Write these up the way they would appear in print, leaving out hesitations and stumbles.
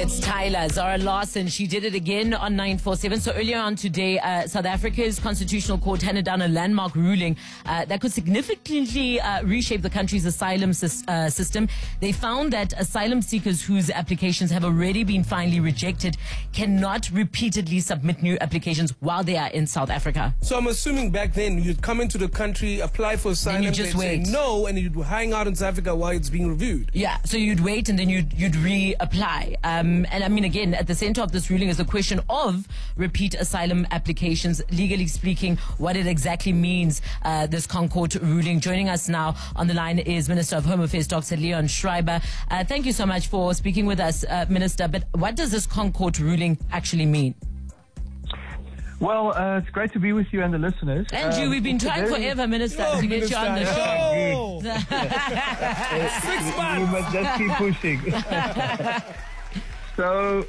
It's Tyler, Zara Larson. She did it again on 947. So earlier on today, South Africa's Constitutional Court handed down a landmark ruling that could significantly reshape the country's asylum system. They found that asylum seekers whose applications have already been finally rejected cannot repeatedly submit new applications while they are in South Africa. So I'm assuming back then you'd come into the country, apply for asylum, then you just wait. say no, and you'd hang out in South Africa while it's being reviewed. Yeah, so you'd wait and then you'd reapply. And I mean, again, at the center of this ruling is the question of repeat asylum applications. Legally speaking, what it exactly means, this ConCourt ruling. Joining us now on the line is Minister of Home Affairs, Dr. Leon Schreiber. Thank you so much for speaking with us, Minister. But what does this ConCourt ruling actually mean? Well, it's great to be with you and the listeners. And you, we've been trying forever, Minister, to get you on the show. 6 months. We must just keep pushing. So,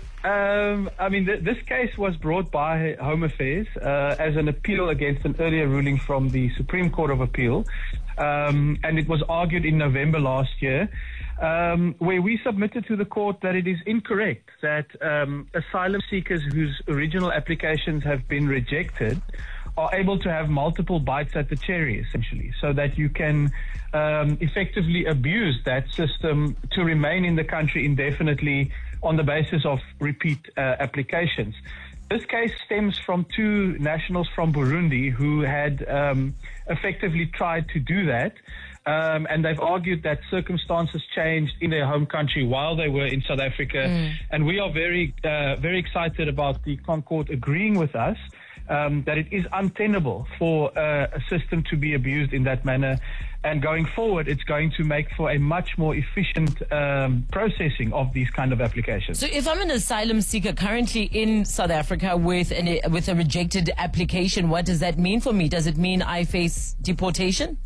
I mean, this case was brought by Home Affairs as an appeal against an earlier ruling from the Supreme Court of Appeal. And it was argued in November last year, where we submitted to the court that it is incorrect that asylum seekers whose original applications have been rejected are able to have multiple bites at the cherry, essentially, so that you can effectively abuse that system to remain in the country indefinitely on the basis of repeat applications. This case stems from two nationals from Burundi who had effectively tried to do that. And they've argued that circumstances changed in their home country while they were in South Africa. And we are very excited about the ConCourt agreeing with us that it is untenable for a system to be abused in that manner. And going forward, it's going to make for a much more efficient processing of these kind of applications. So if I'm an asylum seeker currently in South Africa with a rejected application, what does that mean for me? Does it mean I face deportation?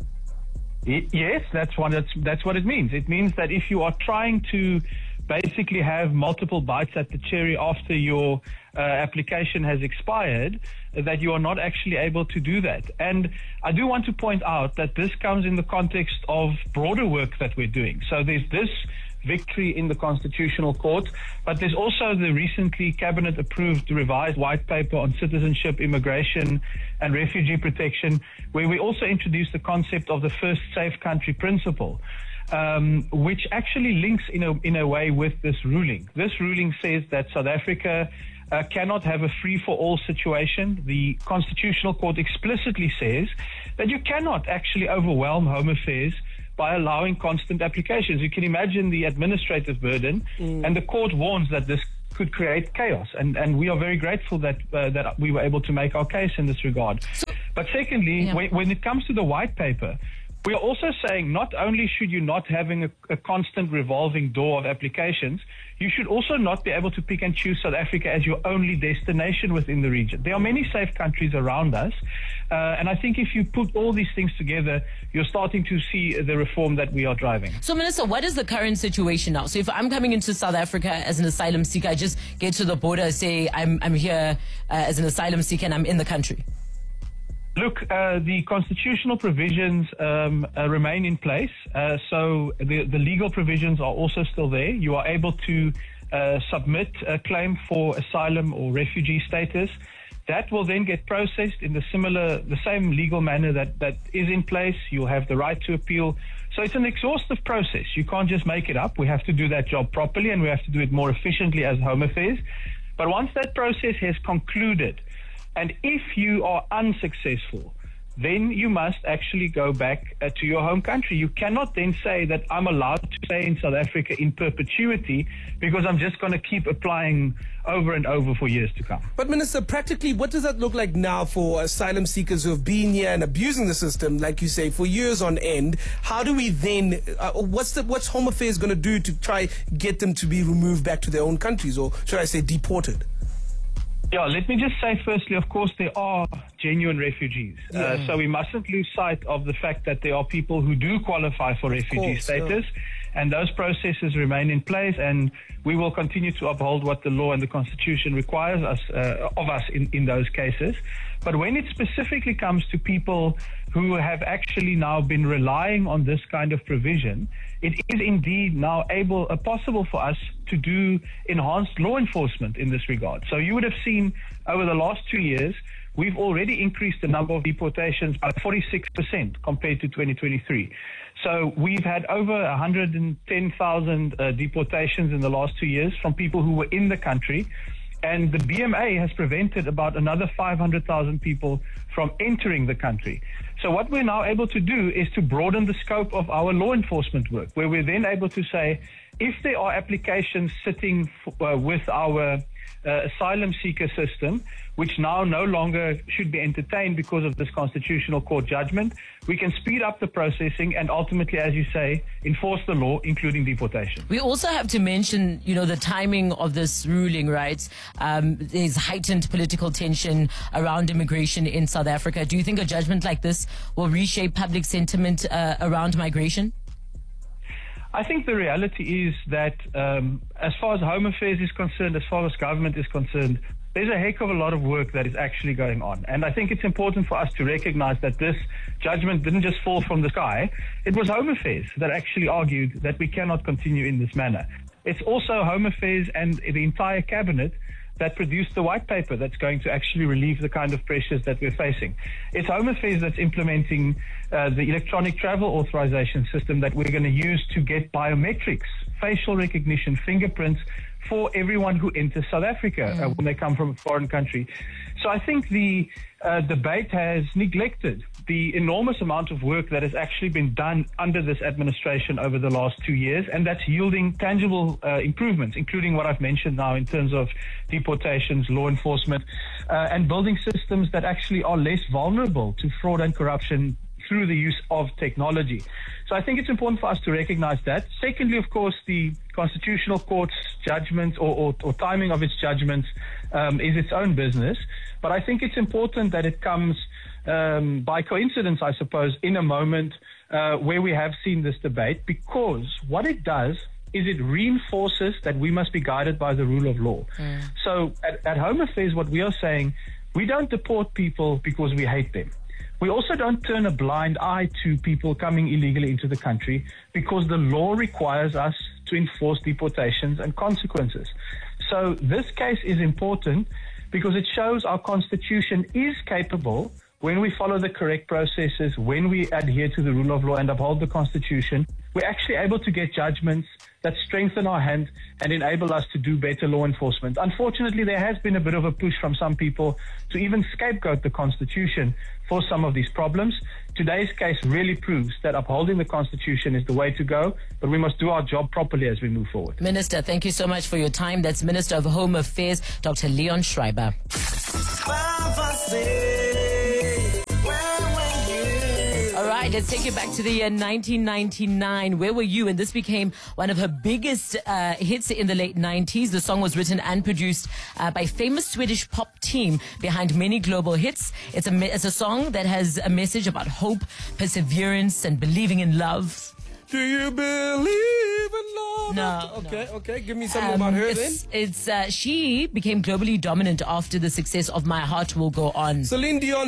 Yes, that's what it means. It means that if you are trying to basically have multiple bites at the cherry after your application has expired, that you are not actually able to do that. And I do want to point out that this comes in the context of broader work that we're doing. So there's this victory in the Constitutional Court, but there's also the recently cabinet-approved revised white paper on citizenship, immigration, and refugee protection, where we also introduced the concept of the first safe country principle, which actually links in a way with this ruling. This ruling says that South Africa cannot have a free-for-all situation. The Constitutional Court explicitly says that you cannot actually overwhelm Home Affairs by allowing constant applications. You can imagine the administrative burden, and the court warns that this could create chaos. And we are very grateful that we were able to make our case in this regard. But secondly, when it comes to the white paper, we are also saying not only should you not having a constant revolving door of applications, you should also not be able to pick and choose South Africa as your only destination within the region. There are many safe countries around us, and I think if you put all these things together, you're starting to see the reform that we are driving. So, Minister, what is the current situation now? So if I'm coming into South Africa as an asylum seeker, I just get to the border, say I'm here as an asylum seeker and I'm in the country. Look, the constitutional provisions remain in place. So the legal provisions are also still there. You are able to submit a claim for asylum or refugee status. That will then get processed in the same legal manner that is in place. You'll have the right to appeal. So it's an exhaustive process. You can't just make it up. We have to do that job properly, and we have to do it more efficiently as Home Affairs. But once that process has concluded, and if you are unsuccessful, then you must actually go back to your home country. You cannot then say that I'm allowed to stay in South Africa in perpetuity because I'm just going to keep applying over and over for years to come. But Minister, practically, what does that look like now for asylum seekers who have been here and abusing the system, like you say, for years on end? How do we then, what's Home Affairs going to do to try get them to be removed back to their own countries, or should I say deported? Yeah, let me just say firstly, of course, there are genuine refugees. So we mustn't lose sight of the fact that there are people who do qualify for refugee status. And those processes remain in place, and we will continue to uphold what the law and the Constitution requires of us in those cases. But when it specifically comes to people who have actually now been relying on this kind of provision, it is indeed now possible for us to do enhanced law enforcement in this regard. So you would have seen over the last 2 years, we've already increased the number of deportations by 46% compared to 2023. So we've had over 110,000 deportations in the last 2 years from people who were in the country. And the BMA has prevented about another 500,000 people from entering the country. So what we're now able to do is to broaden the scope of our law enforcement work, where we're then able to say, if there are applications sitting with our asylum seeker system, which now no longer should be entertained because of this constitutional court judgment, we can speed up the processing and ultimately, as you say, enforce the law, including deportation. We also have to mention, the timing of this ruling, right? There's heightened political tension around immigration in South Africa. Do you think a judgment like this will reshape public sentiment around migration? I think the reality is that as far as Home Affairs is concerned, as far as government is concerned, there's a heck of a lot of work that is actually going on. And I think it's important for us to recognize that this judgment didn't just fall from the sky. It was Home Affairs that actually argued that we cannot continue in this manner. It's also Home Affairs and the entire cabinet that produced the white paper that's going to actually relieve the kind of pressures that we're facing. It's Home Affairs that's implementing the electronic travel authorization system that we're going to use to get biometrics, facial recognition, fingerprints for everyone who enters South Africa when they come from a foreign country. So I think the debate has neglected the enormous amount of work that has actually been done under this administration over the last 2 years, and that's yielding tangible improvements, including what I've mentioned now in terms of deportations, law enforcement, and building systems that actually are less vulnerable to fraud and corruption through the use of technology. So I think it's important for us to recognize that. Secondly, of course, the Constitutional Court's judgment or timing of its judgment is its own business. But I think it's important that it comes by coincidence, I suppose, in a moment where we have seen this debate, because what it does is it reinforces that we must be guided by the rule of law. So at Home Affairs, what we are saying, we don't deport people because we hate them. We also don't turn a blind eye to people coming illegally into the country because the law requires us to enforce deportations and consequences. So this case is important because it shows our Constitution is capable, when we follow the correct processes, when we adhere to the rule of law and uphold the Constitution, we're actually able to get judgments that strengthen our hand and enable us to do better law enforcement. Unfortunately, there has been a bit of a push from some people to even scapegoat the Constitution for some of these problems. Today's case really proves that upholding the Constitution is the way to go, but we must do our job properly as we move forward. Minister, thank you so much for your time. That's Minister of Home Affairs, Dr. Leon Schreiber. All right, let's take you back to the year 1999. Where were you? And this became one of her biggest hits in the late 90s. The song was written and produced by famous Swedish pop team behind many global hits. It's a song that has a message about hope, perseverance, and believing in love. Do you believe in love? No. Okay. Give me something about her then. She became globally dominant after the success of My Heart Will Go On. Celine Dion